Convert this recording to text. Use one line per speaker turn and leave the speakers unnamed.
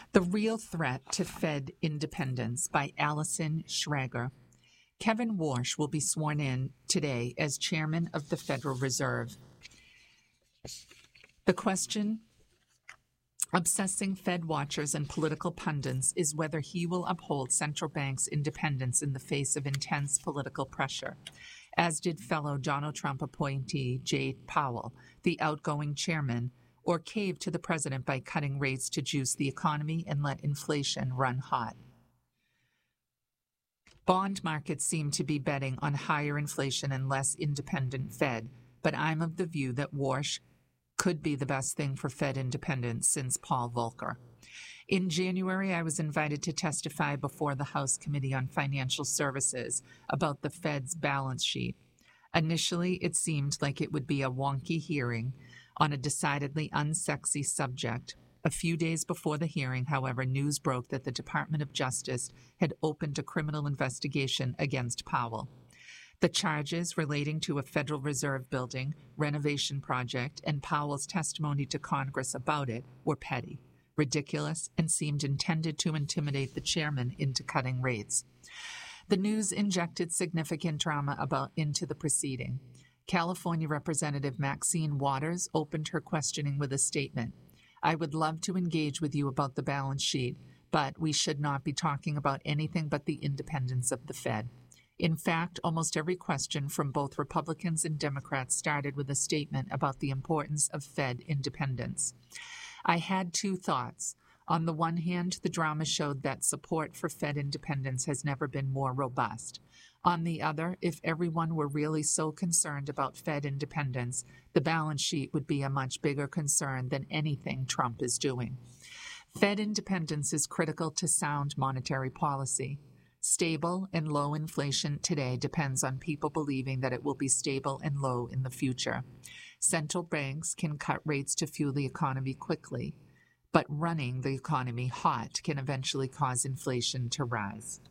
The Real Threat to Fed Independence by Allison Schrager. Kevin Warsh will be sworn in today as chairman of the Federal Reserve. The question obsessing Fed watchers and political pundits is whether he will uphold central banks' independence in the face of intense political pressure, as did fellow Donald Trump appointee Jay Powell, the outgoing chairman, or cave to the president by cutting rates to juice the economy and let inflation run hot. Bond markets seem to be betting on higher inflation and less independent Fed, but I'm of the view that Warsh could be the best thing for Fed independence since Paul Volcker. In January, I was invited to testify before the House Committee on Financial Services about the Fed's balance sheet. Initially, it seemed like it would be a wonky hearing on a decidedly unsexy subject. A few days before the hearing, however, news broke that the Department of Justice had opened a criminal investigation against Powell. The charges relating to a Federal Reserve building renovation project and Powell's testimony to Congress about it were petty, ridiculous, and seemed intended to intimidate the chairman into cutting rates. The news injected significant drama into the proceeding. California Representative Maxine Waters opened her questioning with a statement. I would love to engage with you about the balance sheet, but we should not be talking about anything but the independence of the Fed. In fact, almost every question from both Republicans and Democrats started with a statement about the importance of Fed independence. I had two thoughts. On the one hand, the drama showed that support for Fed independence has never been more robust. On the other, if everyone were really so concerned about Fed independence, the balance sheet would be a much bigger concern than anything Trump is doing. Fed independence is critical to sound monetary policy. Stable and low inflation today depends on people believing that it will be stable and low in the future. Central banks can cut rates to fuel the economy quickly, but running the economy hot can eventually cause inflation to rise.